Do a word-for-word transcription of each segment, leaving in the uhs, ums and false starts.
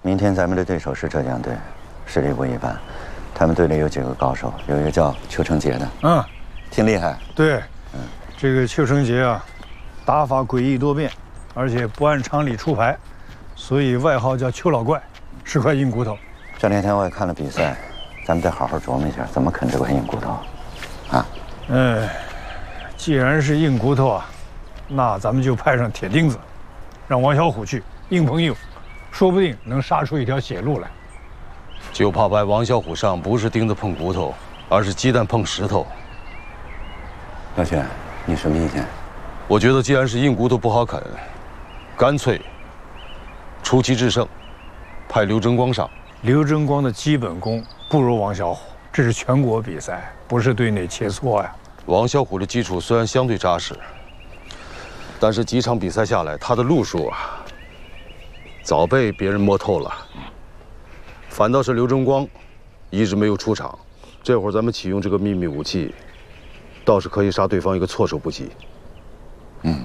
明天咱们的对手是浙江队，实力不一般。他们队里有几个高手，有一个叫邱成杰的，嗯，挺厉害。 对，嗯，这个邱成杰啊，打法诡异多变，而且不按常理出牌，所以外号叫邱老怪，是块硬骨头。 这两天我也看了比赛，咱们得好好琢磨一下，怎么啃这块硬骨头，啊？ 哎，既然是硬骨头啊，那咱们就派上铁钉子，让王小虎去硬碰硬，说不定能杀出一条血路来。 就怕摆王小虎上不是钉子碰骨头，而是鸡蛋碰石头。 老薛，你什么意见？ 我觉得既然是硬骨头不好啃，干脆出奇制胜，派刘争光上。 刘争光的基本功不如王小虎，这是全国比赛，不是队内切磋呀。 王小虎的基础虽然相对扎实，但是几场比赛下来，他的路数啊，早被别人摸透了。反倒是刘争光，一直没有出场。这会儿咱们启用这个秘密武器，倒是可以杀对方一个措手不及。 嗯，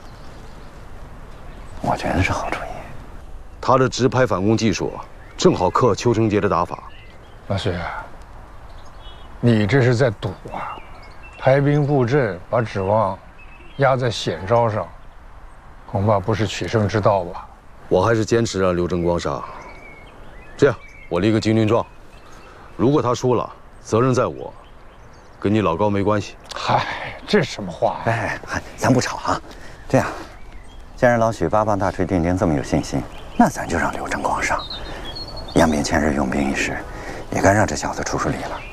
我觉得是好主意。 他的直拍反攻技术，正好克邱成杰的打法。 老薛，你这是在赌啊！排兵布阵，把指望压在险招上，恐怕不是取胜之道吧？ 我还是坚持让刘争光上。这样。我立个军令状，如果他输了，责任在我，跟你老高没关系。 嗨，这什么话呀？ 哎，嗨，咱不吵啊。这样，既然老许八棒大锤钉钉这么有信心，那咱就让刘争光上。养兵千日，用兵一时，也该让这小子出出力了。